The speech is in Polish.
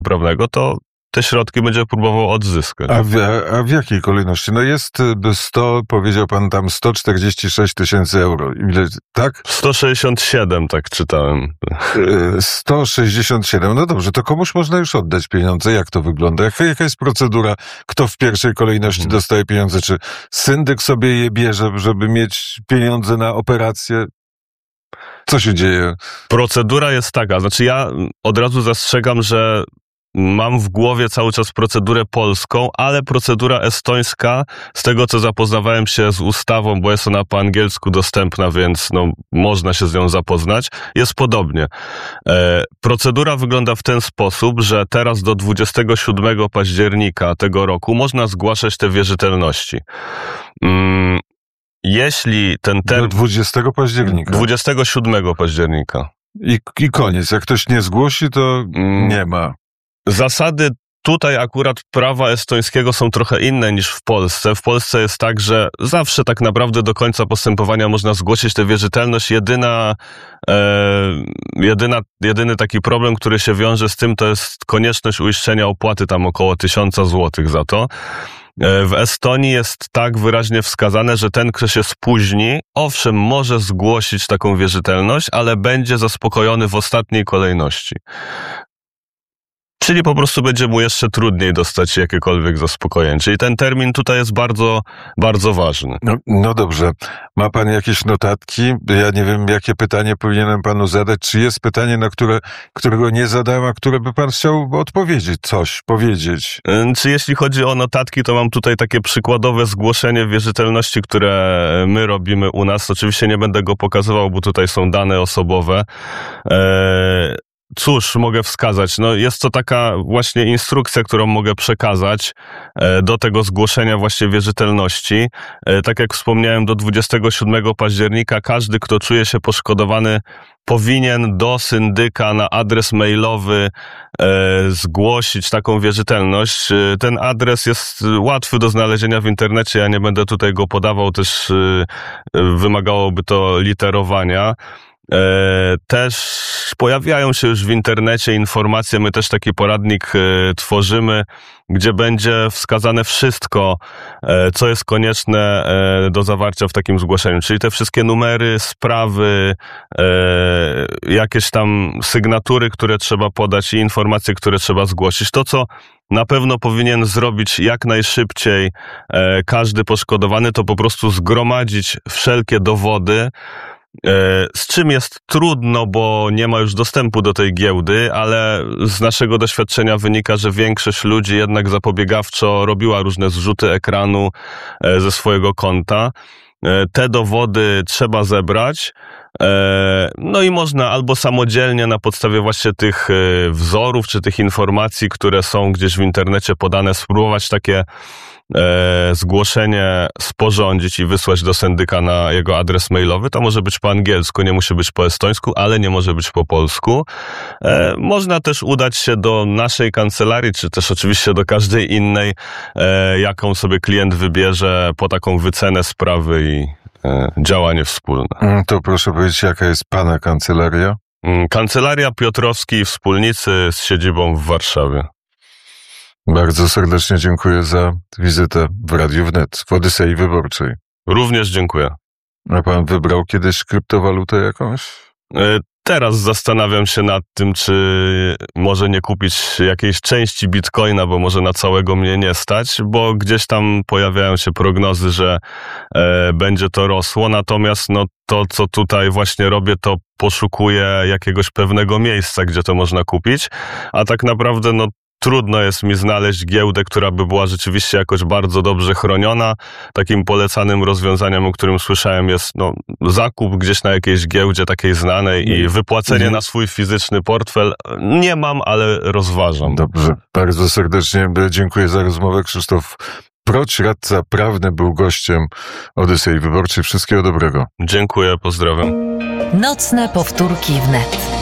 prawnego, to te środki będzie próbował odzyskać. A w jakiej kolejności? No jest powiedział pan tam 146 tysięcy euro. Ile, tak? 167, tak czytałem. 167. No dobrze, to komuś można już oddać pieniądze? Jak to wygląda? Jaka jest procedura? Kto w pierwszej kolejności dostaje pieniądze? Czy syndyk sobie je bierze, żeby mieć pieniądze na operację? Co się dzieje? Procedura jest taka, znaczy ja od razu zastrzegam, że mam w głowie cały czas procedurę polską, ale procedura estońska, z tego co zapoznawałem się z ustawą, bo jest ona po angielsku dostępna, więc można się z nią zapoznać, jest podobnie. Procedura wygląda w ten sposób, że teraz do 27 października tego roku można zgłaszać te wierzytelności. Jeśli ten termin... Do 20 października. 27 października. I koniec. Jak ktoś nie zgłosi, to nie ma. Zasady tutaj akurat prawa estońskiego są trochę inne niż w Polsce. W Polsce jest tak, że zawsze tak naprawdę do końca postępowania można zgłosić tę wierzytelność. Jedyny taki problem, który się wiąże z tym, to jest konieczność uiszczenia opłaty tam około 1000 złotych za to. W Estonii jest tak wyraźnie wskazane, że ten, kto się spóźni, owszem, może zgłosić taką wierzytelność, ale będzie zaspokojony w ostatniej kolejności. Czyli po prostu będzie mu jeszcze trudniej dostać jakiekolwiek zaspokojenie. Czyli ten termin tutaj jest bardzo, bardzo ważny. No dobrze. Ma pan jakieś notatki? Ja nie wiem, jakie pytanie powinienem panu zadać. Czy jest pytanie, którego nie zadałem, a które by pan chciał odpowiedzieć, powiedzieć? Czy jeśli chodzi o notatki, to mam tutaj takie przykładowe zgłoszenie wierzytelności, które my robimy u nas. Oczywiście nie będę go pokazywał, bo tutaj są dane osobowe. Cóż mogę wskazać? Jest to taka właśnie instrukcja, którą mogę przekazać do tego zgłoszenia właśnie wierzytelności. Tak jak wspomniałem, do 27 października każdy, kto czuje się poszkodowany, powinien do syndyka na adres mailowy zgłosić taką wierzytelność. Ten adres jest łatwy do znalezienia w internecie, ja nie będę tutaj go podawał, też wymagałoby to literowania. Też pojawiają się już w internecie informacje, my też taki poradnik tworzymy, gdzie będzie wskazane wszystko, co jest konieczne do zawarcia w takim zgłoszeniu, czyli te wszystkie numery, sprawy, jakieś tam sygnatury, które trzeba podać i informacje, które trzeba zgłosić. To, co na pewno powinien zrobić jak najszybciej każdy poszkodowany, to po prostu zgromadzić wszelkie dowody, z czym jest trudno, bo nie ma już dostępu do tej giełdy, ale z naszego doświadczenia wynika, że większość ludzi jednak zapobiegawczo robiła różne zrzuty ekranu ze swojego konta. Te dowody trzeba zebrać, no i można albo samodzielnie na podstawie właśnie tych wzorów, czy tych informacji, które są gdzieś w internecie podane, spróbować takie zgłoszenie sporządzić i wysłać do syndyka na jego adres mailowy. To może być po angielsku, nie musi być po estońsku, ale nie może być po polsku. Można też udać się do naszej kancelarii, czy też oczywiście do każdej innej, jaką sobie klient wybierze, po taką wycenę sprawy i działanie wspólne. To proszę powiedzieć, jaka jest pana kancelaria? Kancelaria Piotrowski i Wspólnicy z siedzibą w Warszawie. Bardzo serdecznie dziękuję za wizytę w Radiu Wnet, w Odysei Wyborczej. Również dziękuję. A pan wybrał kiedyś kryptowalutę jakąś? Teraz zastanawiam się nad tym, czy może nie kupić jakiejś części bitcoina, bo może na całego mnie nie stać, bo gdzieś tam pojawiają się prognozy, że będzie to rosło, natomiast to, co tutaj właśnie robię, to poszukuję jakiegoś pewnego miejsca, gdzie to można kupić, a tak naprawdę trudno jest mi znaleźć giełdę, która by była rzeczywiście jakoś bardzo dobrze chroniona. Takim polecanym rozwiązaniem, o którym słyszałem, jest zakup gdzieś na jakiejś giełdzie takiej znanej i wypłacenie na swój fizyczny portfel. Nie mam, ale rozważam. Dobrze, bardzo serdecznie dziękuję za rozmowę. Krzysztof Proć, radca prawny, był gościem Odysei Wyborczej. Wszystkiego dobrego. Dziękuję, pozdrawiam. Nocne powtórki wnet.